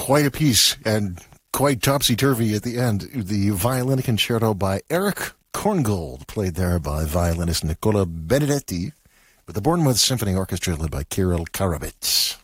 quite a piece and quite topsy-turvy at the end. The violin concerto by Eric Korngold, played there by violinist Nicola Benedetti, with the Bournemouth Symphony Orchestra led by Kirill Karabits.